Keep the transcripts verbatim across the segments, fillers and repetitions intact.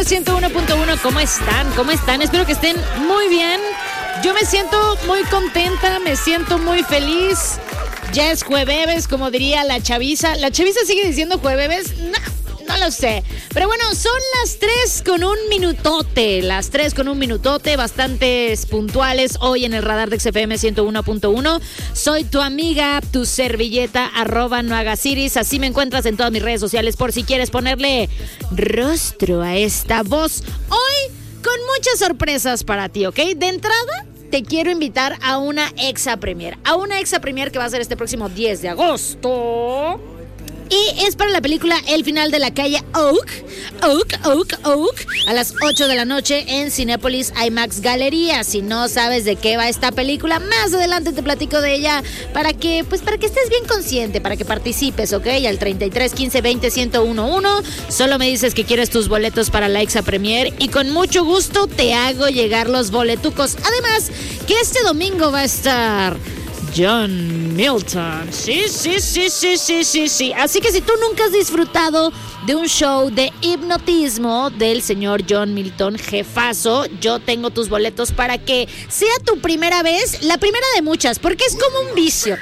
ciento uno punto uno, ¿cómo están? ¿Cómo están? Espero que estén muy bien. Yo me siento muy contenta, me siento muy feliz. Ya es jueves, como diría la chaviza. ¿La chaviza sigue diciendo jueves? No, no lo sé. Pero bueno, son las tres con un minutote. Las tres con un minutote, bastantes puntuales hoy en el radar de X F M ciento uno punto uno. Soy tu amiga, tu servilleta, arroba no hagas iris. Así me encuentras en todas mis redes sociales por si quieres ponerle rostro a esta voz. Hoy con muchas sorpresas para ti, ¿ok? De entrada, te quiero invitar a una Exa Premier. A una Exa Premier que va a ser este próximo diez de agosto. Y es para la película El final de la calle Oak, Oak, Oak, Oak, a las ocho de la noche en Cinépolis IMAX Galería. Si no sabes de qué va esta película, más adelante te platico de ella para que, pues para que estés bien consciente, para que participes, ¿ok? Al treinta y tres, quince, veinte, ciento uno. Solo me dices que quieres tus boletos para la Exa Premier y con mucho gusto te hago llegar los boletucos. Además, que este domingo va a estar John Milton. Sí, sí, sí, sí, sí, sí, sí. Así que si tú nunca has disfrutado de un show de hipnotismo del señor John Milton, jefazo, yo tengo tus boletos para que sea tu primera vez, la primera de muchas, porque es como un vicio.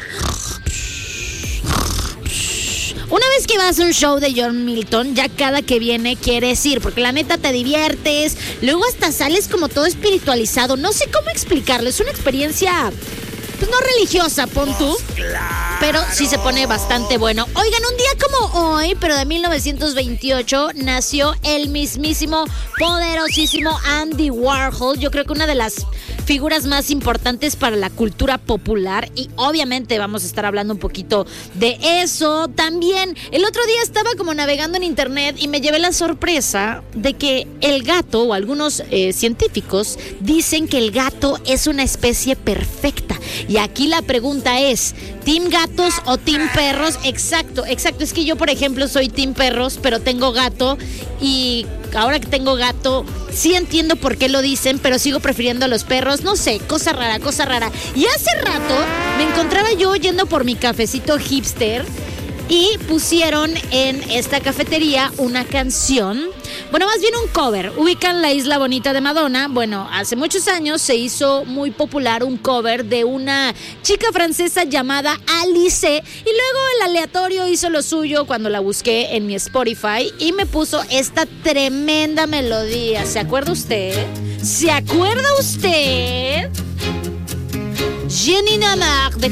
Una vez que vas a un show de John Milton, ya cada que viene quieres ir, porque la neta te diviertes, luego hasta sales como todo espiritualizado. No sé cómo explicarlo, es una experiencia, pues no religiosa, pon tú, pero sí se pone bastante bueno. Oigan, un día como hoy, pero de mil novecientos veintiocho, nació el mismísimo, poderosísimo Andy Warhol. Yo creo que una de las figuras más importantes para la cultura popular, y obviamente vamos a estar hablando un poquito de eso. También el otro día estaba como navegando en internet y me llevé la sorpresa de que el gato, o algunos eh, científicos dicen que el gato es una especie perfecta. Y aquí la pregunta es, ¿team gatos o team perros? Exacto, exacto. Es que yo, por ejemplo, soy team perros, pero tengo gato. Y ahora que tengo gato, sí entiendo por qué lo dicen, pero sigo prefiriendo a los perros. No sé, cosa rara, cosa rara. Y hace rato me encontraba yo yendo por mi cafecito hipster y pusieron en esta cafetería una canción, bueno, más bien un cover. Ubican La Isla Bonita de Madonna. Bueno, hace muchos años se hizo muy popular un cover de una chica francesa llamada Alice, y luego el aleatorio hizo lo suyo cuando la busqué en mi Spotify y me puso esta tremenda melodía. ¿Se acuerda usted? ¿Se acuerda usted? Jenny Namar de